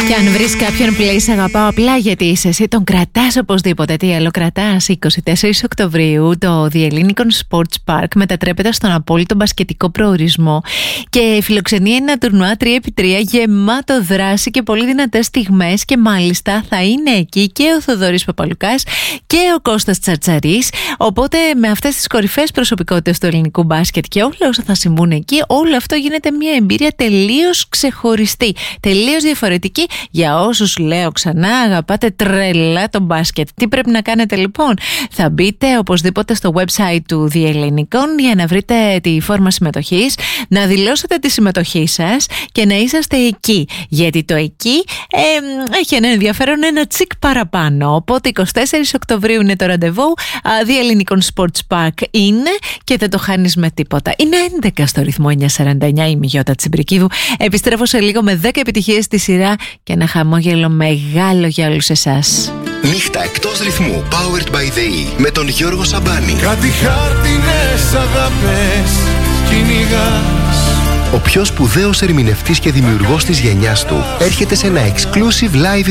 Και αν βρεις κάποιον που λέει «Σ' αγαπάω απλά γιατί είσαι εσύ», τον κρατάς οπωσδήποτε. Τι άλλο κρατάς? 24 Οκτωβρίου το The Hellenic Sports Park μετατρέπεται στον απόλυτο μπασκετικό προορισμό και φιλοξενεί ένα τουρνουά 3x3 γεμάτο δράση και πολύ δυνατές στιγμές, και μάλιστα θα είναι εκεί και ο Θοδωρής Παπαλουκάς και ο Κώστας Τσαρτσαρής. Οπότε με αυτές τις κορυφαίες προσωπικότητες του ελληνικού μπάσκετ και όλα όσα θα συμβούν εκεί, όλο αυτό γίνεται μια εμπειρία τελείως ξεχωριστή, τελείως διαφορετική για όσους, λέω ξανά, αγαπάτε τρελά το μπάσκετ. Τι πρέπει να κάνετε λοιπόν? Θα μπείτε οπωσδήποτε στο website του The Hellenic για να βρείτε τη φόρμα συμμετοχής, να δηλώσετε τη συμμετοχή σας και να είσαστε εκεί, γιατί το εκεί έχει ένα ενδιαφέρον, ένα τσικ παραπάνω. Οπότε 24 Οκτωβρίου είναι το ραντεβού, The Hellenic Sports Park είναι, και δεν το χάνεις με τίποτα. Είναι 11 στο ρυθμό 949, η Μιγιώτα Τσιμπρικίδου. Επιστρέφω σε λίγο με 10 επιτυχίες στη σειρά και ένα χαμόγελο μεγάλο για όλους εσάς. Νύχτα εκτός ρυθμού, powered by the E, με τον Γιώργο Σαμπάνη. Κάτι χάρτινες αγάπες κυνηγάς. Ο πιο σπουδαίος ερμηνευτής και δημιουργός της γενιάς του έρχεται σε ένα exclusive live